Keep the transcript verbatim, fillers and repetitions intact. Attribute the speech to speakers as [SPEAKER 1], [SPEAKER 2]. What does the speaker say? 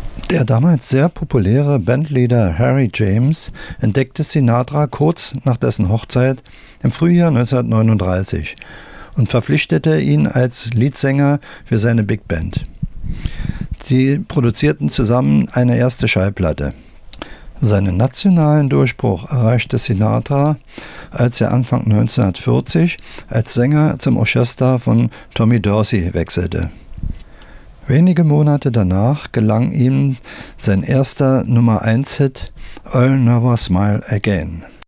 [SPEAKER 1] Der damals sehr populäre Bandleader Harry James entdeckte Sinatra kurz nach dessen Hochzeit im Frühjahr neunzehnhundertneununddreißig und verpflichtete ihn als Leadsänger für seine Big Band. Sie produzierten zusammen eine erste Schallplatte. Seinen nationalen Durchbruch erreichte Sinatra, als er Anfang neunzehnhundertvierzig als Sänger zum Orchester von Tommy Dorsey wechselte. Wenige Monate danach gelang ihm sein erster Nummer eins Hit I'll Never Smile Again.